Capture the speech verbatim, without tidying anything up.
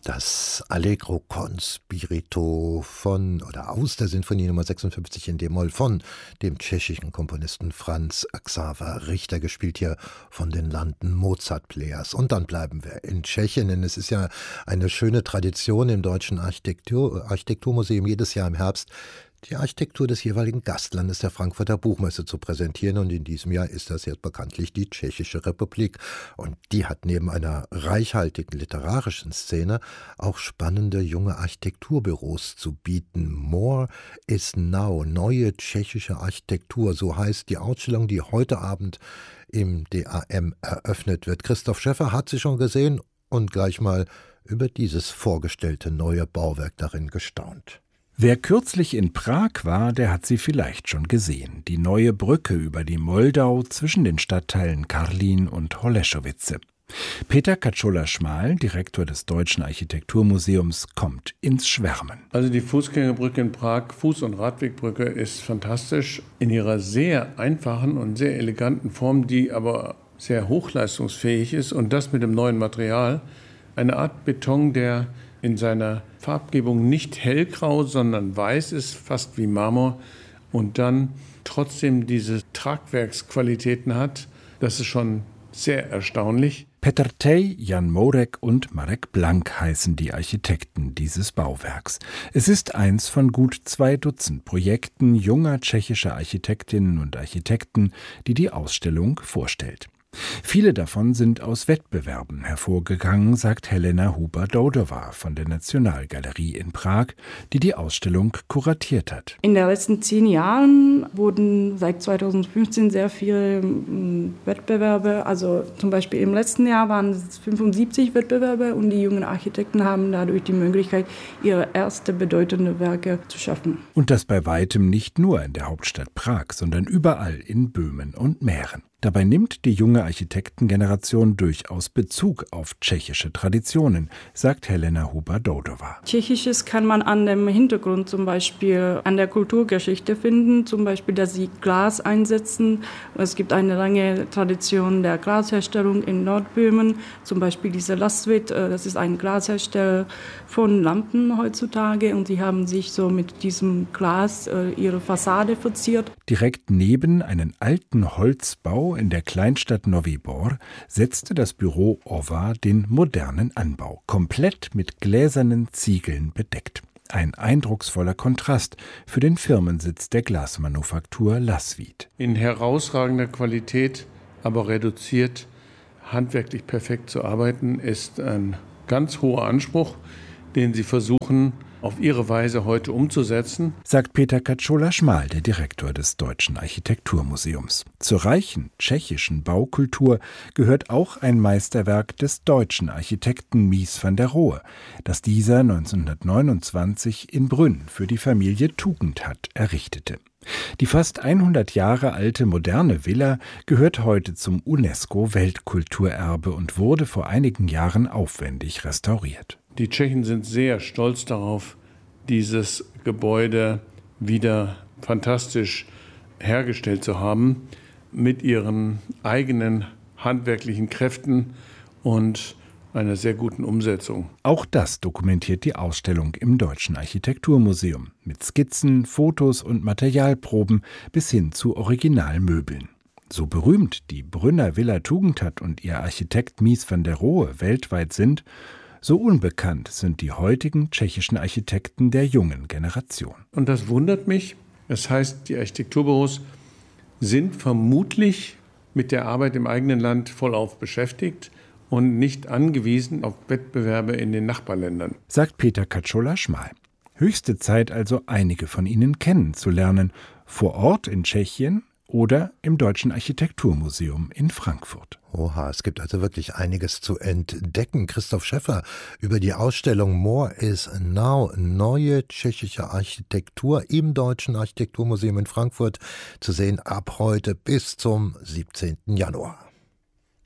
Das Allegro con Spirito von oder aus der Sinfonie Nummer sechsundfünfzig in d-Moll von dem tschechischen Komponisten Franz Xaver Richter, gespielt hier von den London Mozart Players. Und dann bleiben wir in Tschechien, denn es ist ja eine schöne Tradition im Deutschen Architektur, Architekturmuseum jedes Jahr im Herbst die Architektur des jeweiligen Gastlandes der Frankfurter Buchmesse zu präsentieren. Und in diesem Jahr ist das jetzt bekanntlich die Tschechische Republik. Und die hat neben einer reichhaltigen literarischen Szene auch spannende junge Architekturbüros zu bieten. More is Now, neue tschechische Architektur, so heißt die Ausstellung, die heute Abend im D A M eröffnet wird. Christoph Schäffer hat sie schon gesehen und gleich mal über dieses vorgestellte neue Bauwerk darin gestaunt. Wer kürzlich in Prag war, der hat sie vielleicht schon gesehen. Die neue Brücke über die Moldau zwischen den Stadtteilen Karlin und Holešovice. Peter Katschola-Schmal, Direktor des Deutschen Architekturmuseums, kommt ins Schwärmen. Also die Fußgängerbrücke in Prag, Fuß- und Radwegbrücke, ist fantastisch in ihrer sehr einfachen und sehr eleganten Form, die aber sehr hochleistungsfähig ist, und das mit dem neuen Material. Eine Art Beton, der in seiner Farbgebung nicht hellgrau, sondern weiß ist, fast wie Marmor, und dann trotzdem diese Tragwerksqualitäten hat. Das ist schon sehr erstaunlich. Petr Tej, Jan Morek und Marek Blank heißen die Architekten dieses Bauwerks. Es ist eins von gut zwei Dutzend Projekten junger tschechischer Architektinnen und Architekten, die die Ausstellung vorstellt. Viele davon sind aus Wettbewerben hervorgegangen, sagt Helena Huber-Doudová von der Nationalgalerie in Prag, die die Ausstellung kuratiert hat. In den letzten zehn Jahren wurden seit zweitausendfünfzehn sehr viele Wettbewerbe, also zum Beispiel im letzten Jahr waren es fünfundsiebzig Wettbewerbe, und die jungen Architekten haben dadurch die Möglichkeit, ihre erste bedeutende Werke zu schaffen. Und das bei weitem nicht nur in der Hauptstadt Prag, sondern überall in Böhmen und Mähren. Dabei nimmt die junge Architektengeneration durchaus Bezug auf tschechische Traditionen, sagt Helena Huber-Doudová. Tschechisches kann man an dem Hintergrund zum Beispiel an der Kulturgeschichte finden, zum Beispiel, dass sie Glas einsetzen. Es gibt eine lange Tradition der Glasherstellung in Nordböhmen, zum Beispiel diese Lastvit, das ist ein Glashersteller von Lampen heutzutage, und sie haben sich so mit diesem Glas ihre Fassade verziert. Direkt neben einen alten Holzbau in der Kleinstadt Nový Bor setzte das Büro Ova den modernen Anbau, komplett mit gläsernen Ziegeln bedeckt. Ein eindrucksvoller Kontrast für den Firmensitz der Glasmanufaktur Lasvit. In herausragender Qualität, aber reduziert, handwerklich perfekt zu arbeiten, ist ein ganz hoher Anspruch, den sie versuchen, auf ihre Weise heute umzusetzen, sagt Peter Katschola-Schmal, der Direktor des Deutschen Architekturmuseums. Zur reichen tschechischen Baukultur gehört auch ein Meisterwerk des deutschen Architekten Mies van der Rohe, das dieser neunzehnhundertneunundzwanzig in Brünn für die Familie Tugendhat errichtete. Die fast hundert Jahre alte moderne Villa gehört heute zum UNESCO-Weltkulturerbe und wurde vor einigen Jahren aufwendig restauriert. Die Tschechen sind sehr stolz darauf, dieses Gebäude wieder fantastisch hergestellt zu haben, mit ihren eigenen handwerklichen Kräften und einer sehr guten Umsetzung. Auch das dokumentiert die Ausstellung im Deutschen Architekturmuseum mit Skizzen, Fotos und Materialproben bis hin zu Originalmöbeln. So berühmt die Brünner Villa Tugendhat und ihr Architekt Mies van der Rohe weltweit sind, so unbekannt sind die heutigen tschechischen Architekten der jungen Generation. Und das wundert mich. Das heißt, die Architekturbüros sind vermutlich mit der Arbeit im eigenen Land vollauf beschäftigt und nicht angewiesen auf Wettbewerbe in den Nachbarländern, sagt Peter Katschola-Schmal. Höchste Zeit also, einige von ihnen kennenzulernen, vor Ort in Tschechien oder im Deutschen Architekturmuseum in Frankfurt. Oha, es gibt also wirklich einiges zu entdecken. Christoph Schäffer über die Ausstellung More is Now, neue tschechische Architektur im Deutschen Architekturmuseum in Frankfurt, zu sehen ab heute bis zum siebzehnten Januar.